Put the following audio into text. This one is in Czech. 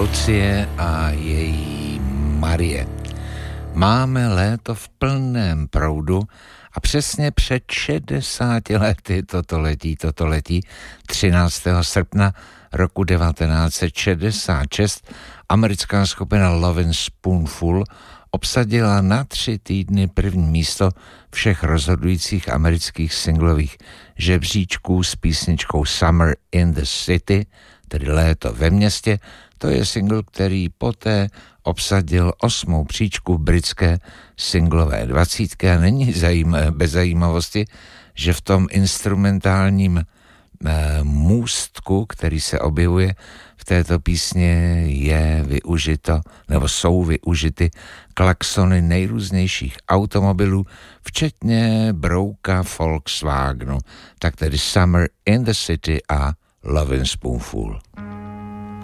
Lucie a její Marie. Máme léto v plném proudu a přesně před 60 lety toto letí 13. srpna roku 1966 americká skupina Lovin' Spoonful obsadila na 3 týdny první místo všech rozhodujících amerických singlových žebříčků s písničkou Summer in the City, tedy Léto ve městě. To je single, který poté obsadil 8. příčku britské singlové 20. A není bez zajímavosti, že v tom instrumentálním můstku, který se objevuje v této písně, je využito, nebo jsou využity klaxony nejrůznějších automobilů, včetně brouka Volkswagenu. Tak tedy Summer in the City a Lovin' Spoonful.